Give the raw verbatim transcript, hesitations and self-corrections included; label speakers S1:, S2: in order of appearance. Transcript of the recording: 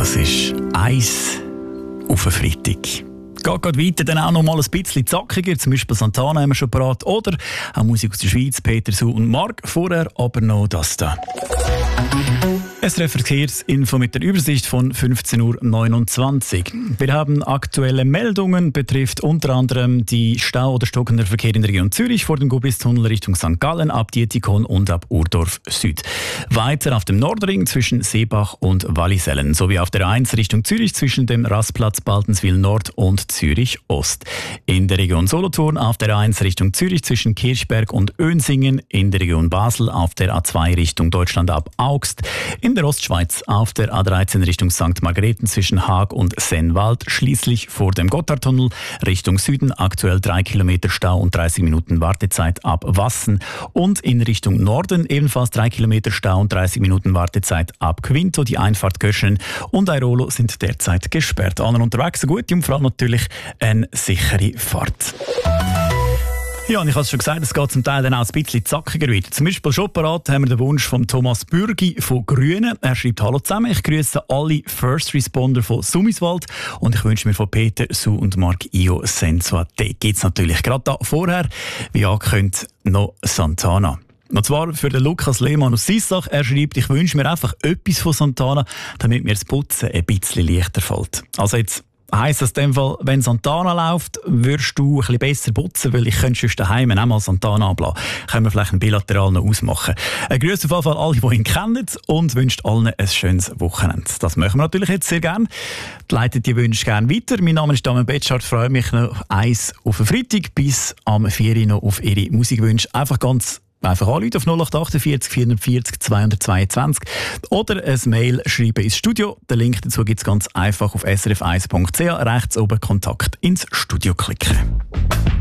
S1: Das ist Eis auf einen Freitag. Geht gerade weiter, dann auch noch mal ein bisschen zackiger. Zum Beispiel Santana haben wir schon parat. Oder auch Musik aus der Schweiz, Peter, Su und Mark. Vorher aber noch das da. S R F Verkehrsinfo mit der Übersicht von fünfzehn Uhr neunundzwanzig. Wir haben aktuelle Meldungen, betrifft unter anderem die Stau- oder stockender Verkehr in der Region Zürich vor dem Gubistunnel Richtung Sankt Gallen, ab Dietikon und ab Urdorf Süd. Weiter auf dem Nordring zwischen Seebach und Wallisellen, sowie auf der eins Richtung Zürich zwischen dem Rastplatz Baltenswil Nord und Zürich Ost. In der Region Solothurn auf der eins Richtung Zürich zwischen Kirchberg und Önsingen, in der Region Basel auf der A zwei Richtung Deutschland ab Augst, in der Ostschweiz auf der A dreizehn Richtung Sankt Margrethen zwischen Haag und Sennwald, schließlich vor dem Gotthardtunnel Richtung Süden aktuell drei Kilometer Stau und dreißig Minuten Wartezeit ab Wassen, und in Richtung Norden ebenfalls drei Kilometer Stau und dreißig Minuten Wartezeit ab Quinto. Die Einfahrt Göschen und Airolo sind derzeit gesperrt. Alle unterwegs, eine gute und vor allem natürlich eine sichere Fahrt. Ja, und ich habe es schon gesagt, es geht zum Teil dann auch ein bisschen zackiger weiter. Zum Beispiel schon parat haben wir den Wunsch von Thomas Bürgi von Grünen. Er schreibt: Hallo zusammen, ich grüße alle First Responder von Summiswald und ich wünsche mir von Peter, Su und Mark Io Sensuate. Gibt es natürlich gerade da vorher, wie angekündigt, noch Santana. Und zwar für den Lukas Lehmann aus Sissach. Er schreibt: Ich wünsche mir einfach etwas von Santana, damit mir das Putzen ein bisschen leichter fällt. Also jetzt heisst das in dem Fall, wenn Santana läuft, wirst du ein bisschen besser putzen, weil ich könnte sonst daheim auch mal Santana ablassen. Können wir vielleicht einen bilateral noch ausmachen. Ein Grüß auf jeden Fall alle, die ihn kennen, und wünscht allen ein schönes Wochenende. Das machen wir natürlich jetzt sehr gerne. Leitet die Wünsche gerne weiter. Mein Name ist Damian Betschart. Freue mich noch eins auf den Freitag bis am vier Uhr noch auf Ihre Musikwünsche. Einfach ganz Einfach anrufen auf null acht achtundvierzig vierundvierzig zweihundertzweiundzwanzig oder ein Mail schreiben ins Studio. Den Link dazu gibt es ganz einfach auf s r f eins punkt c h. Rechts oben Kontakt ins Studio klicken.